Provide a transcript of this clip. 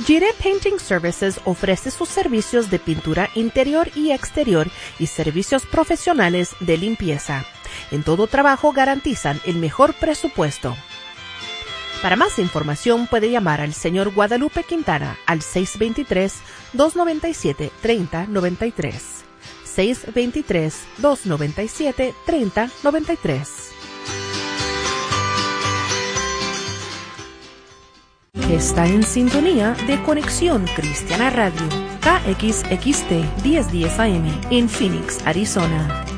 Gire Painting Services ofrece sus servicios de pintura interior y exterior y servicios profesionales de limpieza. En todo trabajo garantizan el mejor presupuesto. Para más información puede llamar al señor Guadalupe Quintana al 623-297-3093. 623-297-3093. Está en sintonía de Conexión Cristiana Radio, KXXT 1010 AM en Phoenix, Arizona.